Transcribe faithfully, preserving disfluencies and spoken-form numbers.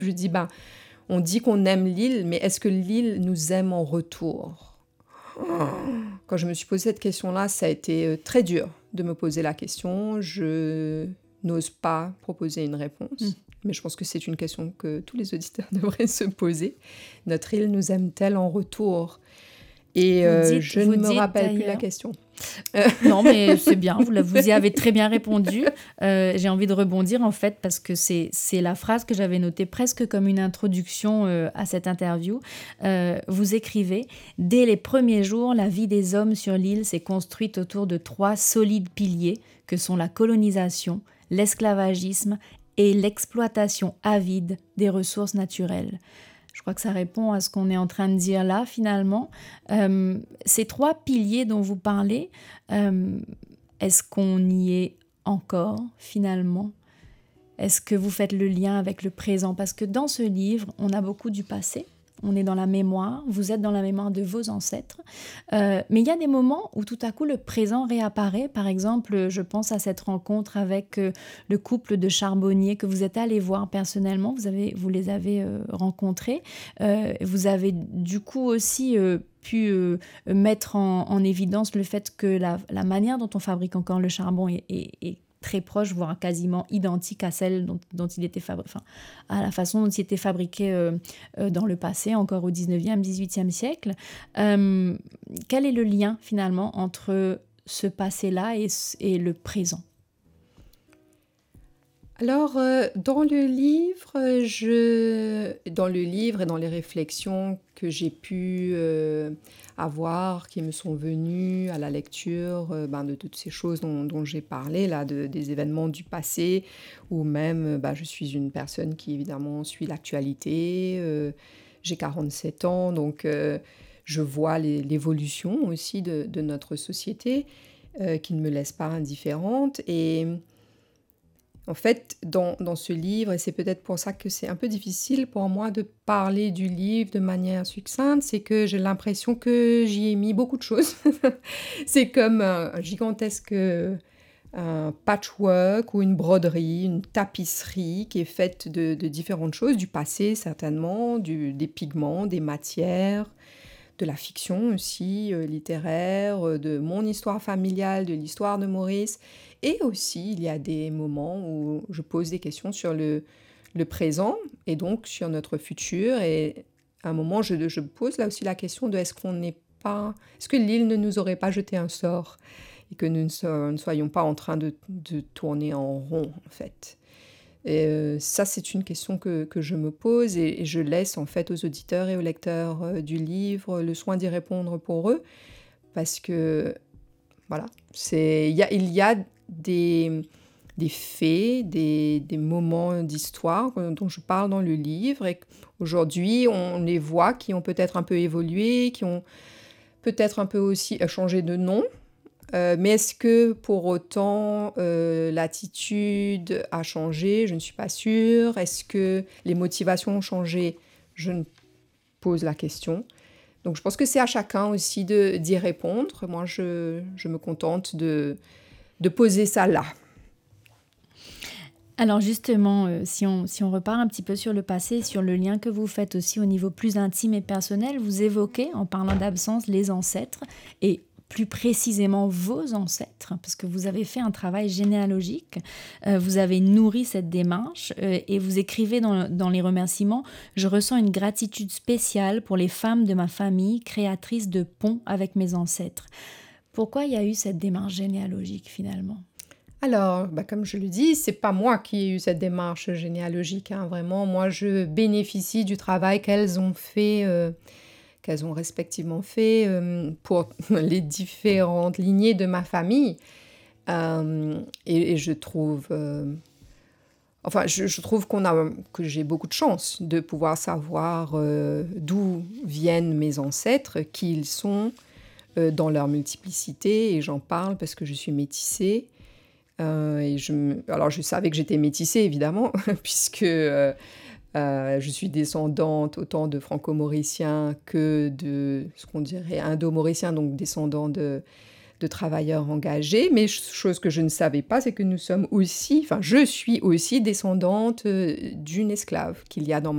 Je dis, ben, on dit qu'on aime l'île, mais est-ce que l'île nous aime en retour? Quand je me suis posé cette question-là, ça a été très dur de me poser la question. Je n'ose pas proposer une réponse, mmh. mais je pense que c'est une question que tous les auditeurs devraient se poser. Notre île nous aime-t-elle en retour? Et euh, dites, je ne me rappelle d'ailleurs. plus la question. Non, mais c'est bien, vous, vous y avez très bien répondu. Euh, j'ai envie de rebondir, en fait, parce que c'est, c'est la phrase que j'avais notée presque comme une introduction euh, à cette interview. Euh, vous écrivez « Dès les premiers jours, la vie des hommes sur l'île s'est construite autour de trois solides piliers que sont la colonisation, l'esclavagisme et l'exploitation avide des ressources naturelles. » Je crois que ça répond à ce qu'on est en train de dire là, finalement. Euh, ces trois piliers dont vous parlez, euh, est-ce qu'on y est encore, finalement? Est-ce que vous faites le lien avec le présent? Parce que dans ce livre, on a beaucoup du passé. On est dans la mémoire, vous êtes dans la mémoire de vos ancêtres. Euh, mais il y a des moments où tout à coup le présent réapparaît. Par exemple, je pense à cette rencontre avec euh, le couple de charbonniers que vous êtes allé voir personnellement. Vous, avez, vous les avez euh, rencontrés. Euh, vous avez du coup aussi euh, pu euh, mettre en, en évidence le fait que la, la manière dont on fabrique encore le charbon est, est, est très proche, voire quasiment identique à celle dont, dont il était fabriqué, enfin, à la façon dont il était fabriqué euh, euh, dans le passé, encore au dix-neuvième, dix-huitième siècle. Euh, quel est le lien, finalement, entre ce passé-là et, et le présent? Alors, euh, dans le livre, je... dans le livre et dans les réflexions que j'ai pu euh, avoir, qui me sont venues à la lecture euh, ben, de toutes ces choses dont, dont j'ai parlé, là, de, des événements du passé, ou même, ben, je suis une personne qui, évidemment, suit l'actualité. Euh, j'ai quarante-sept ans, donc euh, je vois les, l'évolution aussi de, de notre société, euh, qui ne me laisse pas indifférente. Et... En fait, dans, dans ce livre, et c'est peut-être pour ça que c'est un peu difficile pour moi de parler du livre de manière succincte, c'est que j'ai l'impression que j'y ai mis beaucoup de choses. C'est comme un, un gigantesque un patchwork ou une broderie, une tapisserie qui est faite de, de différentes choses, du passé certainement, du, des pigments, des matières, de la fiction aussi, euh, littéraire, euh, de mon histoire familiale, de l'histoire de Maurice. Et aussi, il y a des moments où je pose des questions sur le, le présent et donc sur notre futur. Et à un moment, je, je pose là aussi la question de est-ce qu'on n'est pas... Est-ce que l'île ne nous aurait pas jeté un sort et que nous ne, so, ne soyons pas en train de, de tourner en rond, en fait. Et euh, ça, c'est une question que, que je me pose et, et je laisse en fait aux auditeurs et aux lecteurs euh, du livre le soin d'y répondre pour eux. Parce que, voilà, c'est, y a, il y a des, des faits, des, des moments d'histoire dont je parle dans le livre et aujourd'hui, on les voit qui ont peut-être un peu évolué, qui ont peut-être un peu aussi changé de nom. Euh, mais est-ce que pour autant euh, l'attitude a changé? Je ne suis pas sûre. Est-ce que les motivations ont changé? Je me pose la question. Donc je pense que c'est à chacun aussi de, d'y répondre. Moi, je, je me contente de, de poser ça là. Alors justement, euh, si, on, si on repart un petit peu sur le passé, sur le lien que vous faites aussi au niveau plus intime et personnel, vous évoquez, en parlant d'absence, les ancêtres et plus précisément vos ancêtres, parce que vous avez fait un travail généalogique, euh, vous avez nourri cette démarche euh, et vous écrivez dans, dans les remerciements « Je ressens une gratitude spéciale pour les femmes de ma famille, créatrices de ponts avec mes ancêtres ». Pourquoi il y a eu cette démarche généalogique finalement ? Alors, bah comme je le dis, c'est pas moi qui ai eu cette démarche généalogique, hein, vraiment. Moi, je bénéficie du travail qu'elles ont fait... Euh, qu'elles ont respectivement fait euh, pour les différentes lignées de ma famille. Euh, et, et je trouve... Euh, enfin, je, je trouve qu'on a, que j'ai beaucoup de chance de pouvoir savoir euh, d'où viennent mes ancêtres, qui ils sont, euh, dans leur multiplicité. Et j'en parle parce que je suis métissée. Euh, et je, alors, je savais que j'étais métissée, évidemment, puisque... Euh, Euh, je suis descendante autant de franco-mauriciens que de ce qu'on dirait indo-mauriciens, donc descendants de, de travailleurs engagés. Mais chose que je ne savais pas, c'est que nous sommes aussi, enfin je suis aussi descendante d'une esclave qu'il y a dans